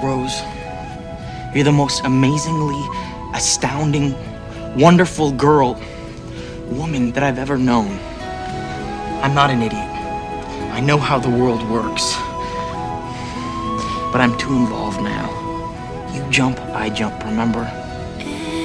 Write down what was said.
Rose, you're the most amazingly, astounding, wonderful woman that I've ever known. I'm not an idiot. I know how the world works. But I'm too involved now. You jump, I jump, remember?